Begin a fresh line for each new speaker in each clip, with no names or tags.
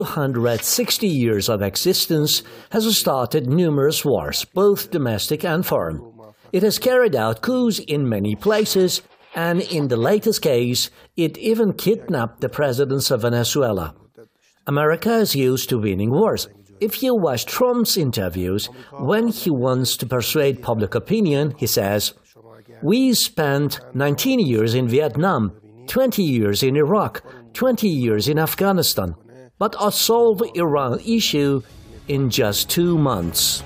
260 years of existence, has started numerous wars, both domestic and foreign. It has carried out coups in many places, and in the latest case, it even kidnapped the president of Venezuela. America is used to winning wars. If you watch Trump's interviews, when he wants to persuade public opinion, he says, "We spent 19 years in Vietnam, 20 years in Iraq, 20 years in Afghanistan, but I solved the Iran issue in just 2 months."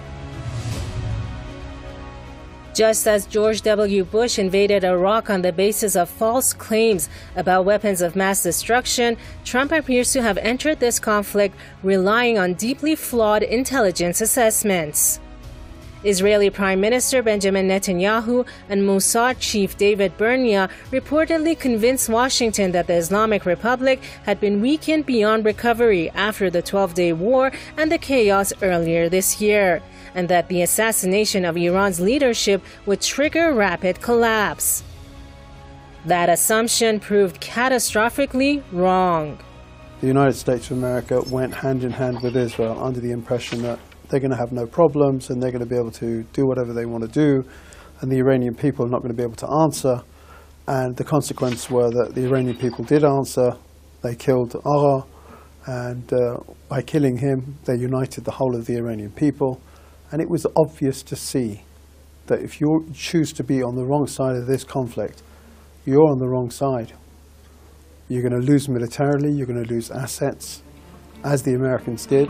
Just as George W. Bush invaded Iraq on the basis of false claims about weapons of mass destruction, Trump appears to have entered this conflict relying on deeply flawed intelligence assessments. Israeli Prime Minister Benjamin Netanyahu and Mossad chief David Bernia reportedly convinced Washington that the Islamic Republic had been weakened beyond recovery after the 12-day war and the chaos earlier this year, and that the assassination of Iran's leadership would trigger rapid collapse. That assumption proved catastrophically wrong.
The United States of America went hand in hand with Israel under the impression that they're going to have no problems and they're going to be able to do whatever they want to do, and the Iranian people are not going to be able to answer. And the consequence were that the Iranian people did answer. They killed Agha, and by killing him, they united the whole of the Iranian people. And it was obvious to see that if you choose to be on the wrong side of this conflict, you're on the wrong side. You're going to lose militarily, you're going to lose assets, as the Americans did.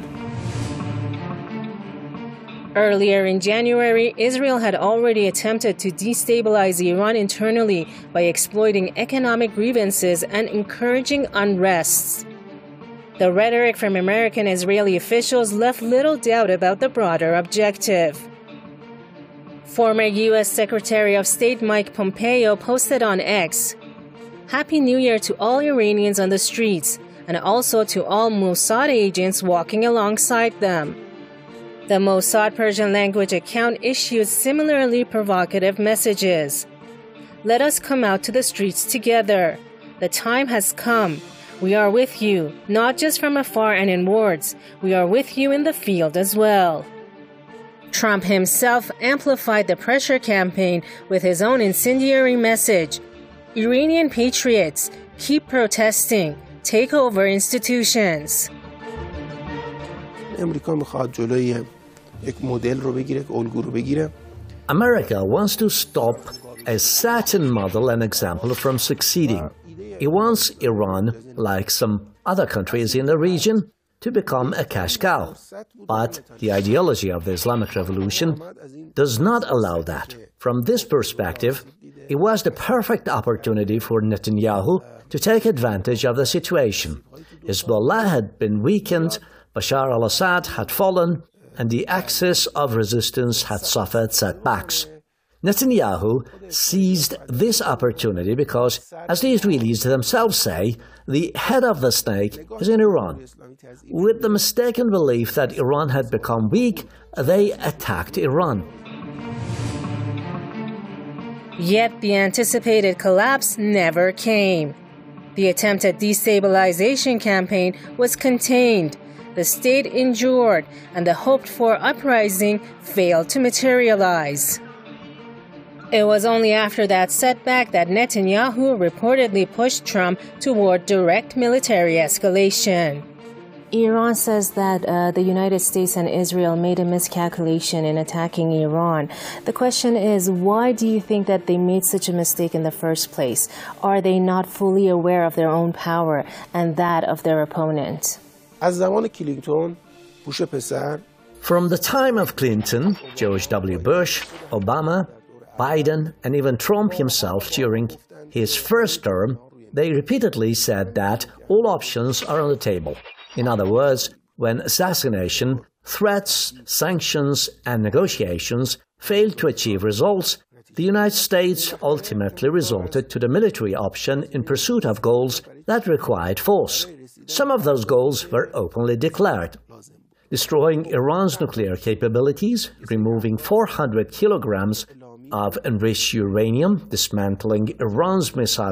Earlier in January, Israel had already attempted to destabilize Iran internally by exploiting economic grievances and encouraging unrests. The rhetoric from American Israeli officials left little doubt about the broader objective. Former U.S. Secretary of State Mike Pompeo posted on X, "Happy New Year to all Iranians on the streets, and also to all Mossad agents walking alongside them." The Mossad Persian language account issued similarly provocative messages. "Let us come out to the streets together. The time has come. We are with you, not just from afar and in words. We are with you in the field as well." Trump himself amplified the pressure campaign with his own incendiary message. "Iranian patriots, keep protesting. Take over institutions."
America wants to stop a certain model and example from succeeding. It wants Iran, like some other countries in the region, to become a cash cow. But the ideology of the Islamic Revolution does not allow that. From this perspective, it was the perfect opportunity for Netanyahu to take advantage of the situation. Hezbollah had been weakened, Bashar al-Assad had fallen, and the axis of resistance had suffered setbacks. Netanyahu seized this opportunity because, as the Israelis themselves say, the head of the snake is in Iran. With the mistaken belief that Iran had become weak, they attacked Iran.
Yet the anticipated collapse never came. The attempted destabilization campaign was contained, the state endured, and the hoped-for uprising failed to materialize. It was only after that setback that Netanyahu reportedly pushed Trump toward direct military escalation. Iran says that the United States and Israel made a miscalculation in attacking Iran. The question is, why do you think that they made such a mistake in the first place? Are they not fully aware of their own power and that of their opponent?
From the time of Clinton, George W. Bush, Obama, Biden, and even Trump himself during his first term, they repeatedly said that all options are on the table. In other words, when assassination, threats, sanctions, and negotiations failed to achieve results, the United States ultimately resorted to the military option in pursuit of goals that required force. Some of those goals were openly declared: destroying Iran's nuclear capabilities, removing 400 kilograms of enriched uranium, dismantling Iran's missile